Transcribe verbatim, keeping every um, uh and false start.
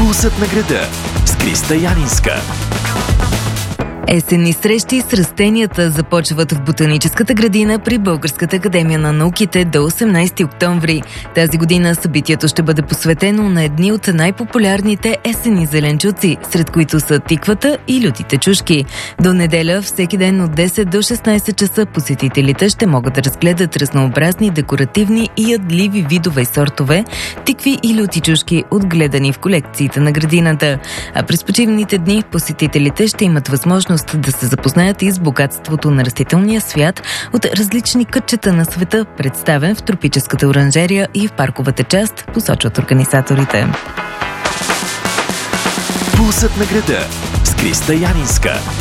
Пулсът на града с Криста Янинска. Есенни срещи с растенията започват в Ботаническата градина при Българската академия на науките до осемнайсети октомври. Тази година събитието ще бъде посветено на едни от най-популярните есенни зеленчуци, сред които са тиквата и лютите чушки. До неделя всеки ден от десет до шестнайсет часа посетителите ще могат да разгледат разнообразни декоративни и ядливи видове и сортове тикви и люти чушки, отгледани в колекциите на градината. А през почивните дни посетителите ще имат възможност да се запознаят и с богатството на растителния свят от различни кътчета на света, представен в тропическата оранжерия и в парковата част, посочват организаторите. Пулсът на града с Криста Янинска.